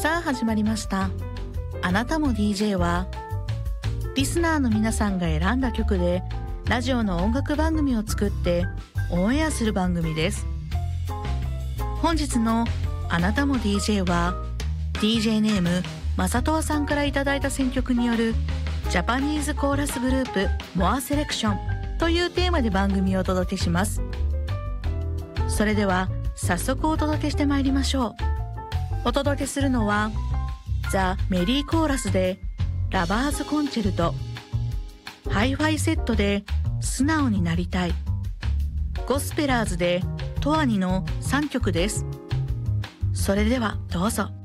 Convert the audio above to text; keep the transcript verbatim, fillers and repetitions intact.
さあ始まりました。あなたも ディージェー はリスナーの皆さんが選んだ曲でラジオの音楽番組を作ってオンエアする番組です。本日のあなたも ディージェー は ディージェー ネームまさとわさんからいただいた選曲によるジャパニーズコーラスグループモアセレクションというテーマで番組をお届けします。それでは早速お届けしてまいりましょう。お届けするのはザ・メリーコーラスでラバーズコンチェルト、ハイファイセットで素直になりたい、ゴスペラーズでトアニのさんきょくです。それではどうぞ。